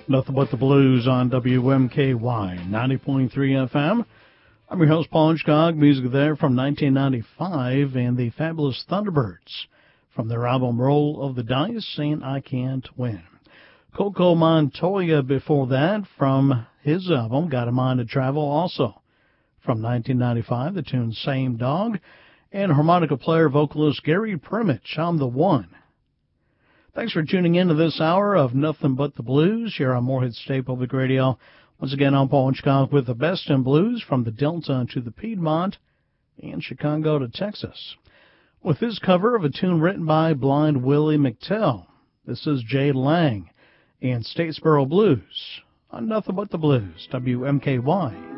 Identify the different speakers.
Speaker 1: Nothing But the Blues on WMKY 90.3 FM. I'm your host, Paul Hitchcock. Music there from 1995 and the Fabulous Thunderbirds from their album Roll of the Dice and I Can't Win. Coco Montoya before that from his album Got a Mind to Travel, also from 1995, the tune Same Dog, and harmonica player vocalist Gary Primmich, I'm the One. Thanks for tuning in to this hour of Nothing But the Blues here on Morehead State Public Radio. Once again, I'm Paul Hitchcock with the best in blues from the Delta to the Piedmont and Chicago to Texas. With his cover of a tune written by Blind Willie McTell, this is Jay Lang and Statesboro Blues on Nothing But the Blues, WMKY.